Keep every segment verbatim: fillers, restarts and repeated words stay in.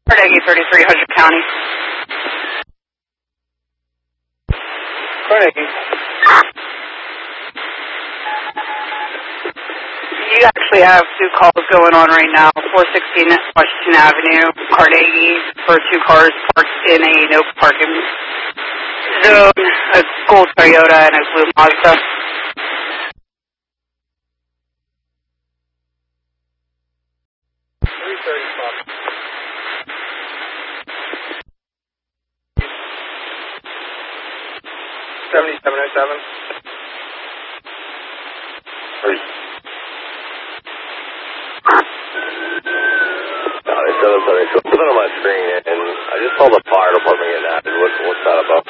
Carnegie, thirty-three hundred County. Carnegie. You actually have two calls going on right now. four sixteen Washington Avenue, Carnegie, for two cars parked in a no parking zone, a gold Toyota and a blue Mazda. three thirty-five. seventy-seven oh seven. seven seventy-two. I'm looking on my screen and I just saw the fire department getting added. What's, what's that about?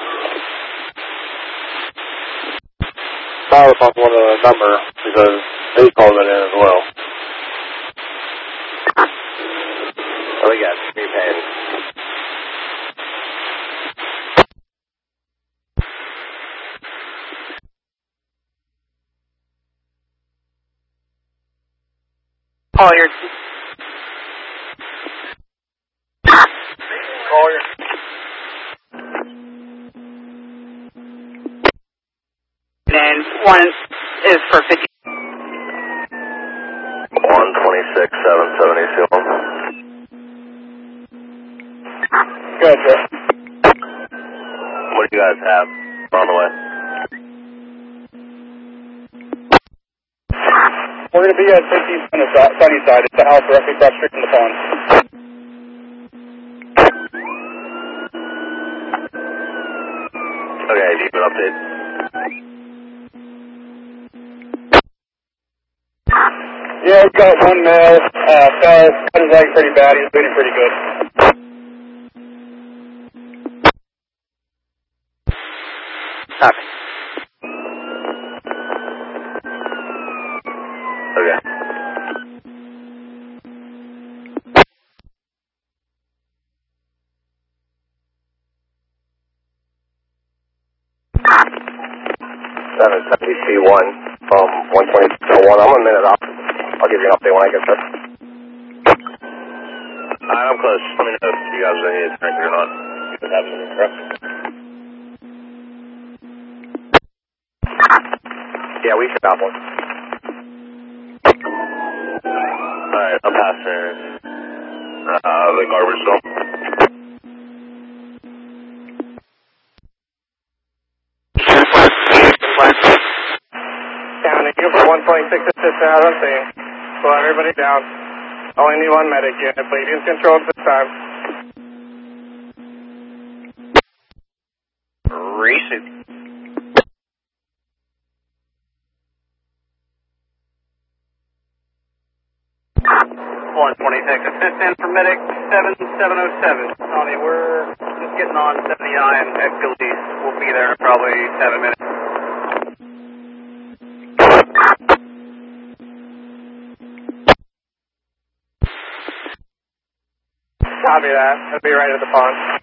Fire department wanted a number because they called it in as well. Oh, they got three paying. Collier. Collier. And one is for fifty. one twenty-six, seven seventy-two. Good, sir. What do you guys have on the way? We're going to be at fifteen on the sunny side. It's the house directly across the street from the pond. Okay, do you have an update? Yeah, we got one male. Uh, fell, cut his leg pretty bad. He's bleeding pretty good. Stop. Okay. seven seventy-two one from one twenty-two one. I'm a minute off. I'll give you an update when I get there. Alright, I'm close. Let me know if you guys need a drink or not. You can have something, correct? Yeah, we should have one. Alright, I'm passing uh, the garbage dump. County, you for one twenty-six assistant out on scene. Slow everybody down. Only need one medic unit. Bleeding's controlled this time. Racing. one twenty-six assistant for medic seven seven oh seven. Tommy, we're just getting on seventy-nine at Gillies. We'll be there in probably seven minutes. Copy that. I'll be right at the pond.